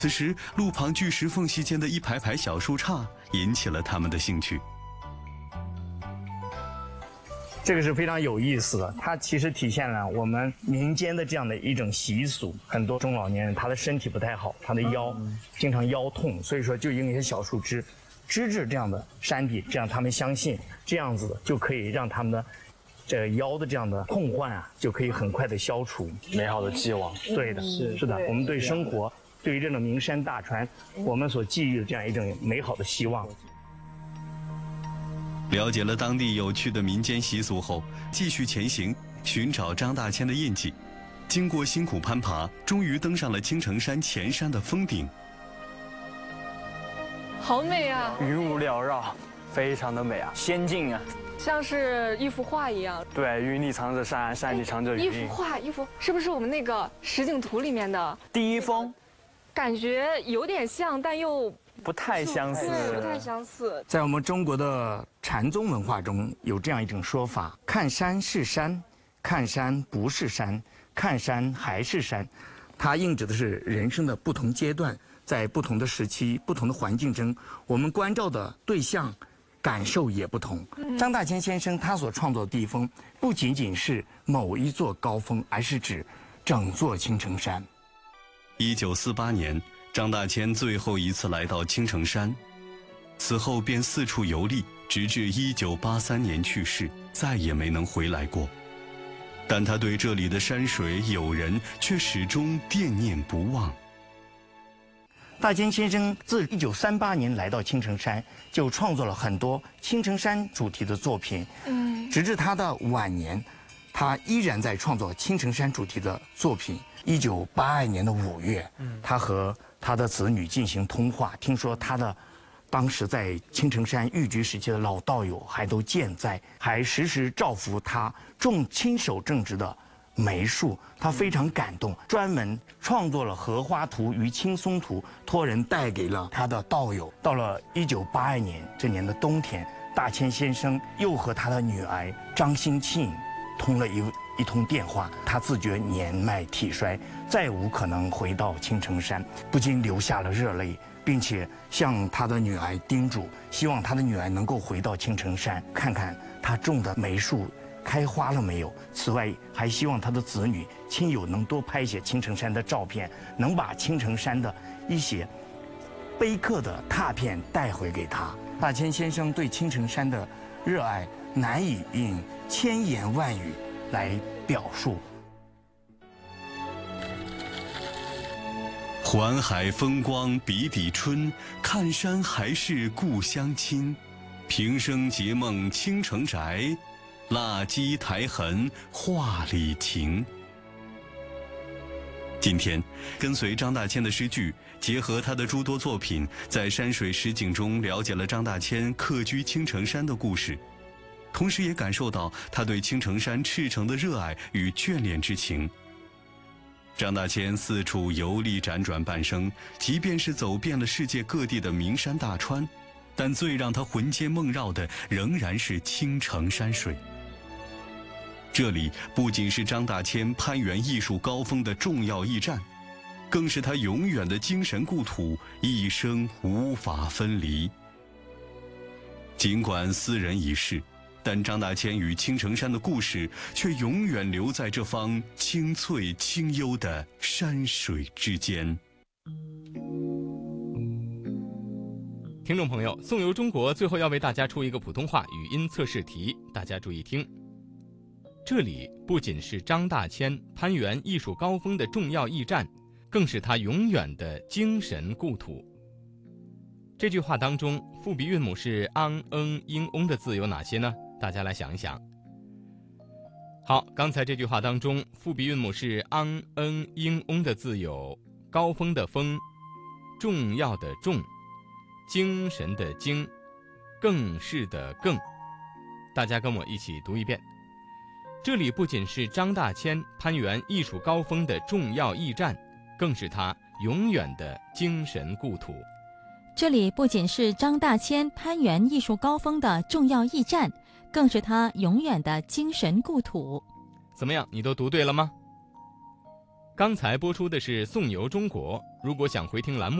此时，路旁巨石缝隙间的一排排小树杈引起了他们的兴趣。 这个是非常有意思的，它其实体现了我们民间的这样的一种习俗。很多中老年人他的身体不太好，他的腰经常腰痛，所以说就用一些小树枝支这样的山壁，这样他们相信这样子就可以让他们的这个腰的这样的痛患啊，就可以很快的消除。 美好的寄望。 对的，是的，我们对生活，对于这种名山大川，我们所寄予的这样一种美好的希望。 了解了当地有趣的民间习俗后，继续前行，寻找张大千的印记。经过辛苦攀爬，终于登上了青城山前山的峰顶。 好美啊！ 云雾缭绕，非常的美啊，仙境啊， 像是一幅画一样。 对，云里藏着山，山里藏着云。 一幅是不是我们那个实景图里面的第一峰？ 感觉有点像，但又不太相似。 对，不太相似。 在我们中国的禅宗文化中，有这样一种说法：看山是山，看山不是山，看山还是山。它映指的是人生的不同阶段，在不同的时期、不同的环境中，我们关照的对象、感受也不同。张大千先生他所创作的地峰，不仅仅是某一座高峰，而是指整座青城山。 1948年，张大千最后一次来到青城山，此后便四处游历，直至1983年去世，再也没能回来过。但他对这里的山水友人却始终惦念不忘。 大千先生自1938年来到青城山，就创作了很多青城山主题的作品。直至他的晚年，他依然在创作青城山主题的作品。1982年的5月，他和他的子女进行通话，听说他的当时在青城山寓居时期的老道友还都健在，还时时照拂他亲手种植的梅树，他非常感动，专门创作了荷花图与青松图，托人带给了他的道友。到了1982年这年的冬天，大千先生又和他的女儿张兴庆通了一通电话，他自觉年迈体衰，再无可能回到青城山，不禁流下了热泪，并且向他的女儿叮嘱，希望他的女儿能够回到青城山，看看他种的梅树开花了没有。此外，还希望他的子女亲友能多拍些青城山的照片，能把青城山的一些碑刻的拓片带回给他。大千先生对青城山的热爱难以用千言万语来表述。 环海风光比底春，看山还是故乡亲。平生结梦青城宅，蜡鸡苔痕画里情。今天，跟随张大千的诗句，结合他的诸多作品，在山水实景中了解了张大千客居青城山的故事，同时也感受到他对青城山赤诚的热爱与眷恋之情。张大千四处游历辗转半生，即便是走遍了世界各地的名山大川，但最让他魂牵梦绕的仍然是青城山水。这里不仅是张大千攀援艺术高峰的重要驿站，更是他永远的精神故土，一生无法分离。尽管斯人已逝，但张大千与青城山的故事却永远留在这方清脆清幽的山水之间。 听众朋友，宋游中国最后要为大家出一个普通话语音测试题，大家注意听。这里不仅是张大千攀援艺术高峰的重要驿站，更是他永远的精神故土。这句话当中，复鼻韵母是昂、英、翁的字有哪些呢？大家来想一想。好，刚才这句话当中，复鼻韵母是昂、英、翁的字有高峰的峰、重要的重、精神的精、更是的更。大家跟我一起读一遍。这里不仅是张大千攀援艺术高峰的重要驿站，更是他永远的精神故土。 这里不仅是张大千攀援艺术高峰的重要驿站，更是他永远的精神故土。 怎么样，你都读对了吗？刚才播出的是《宋游中国》， 如果想回听栏目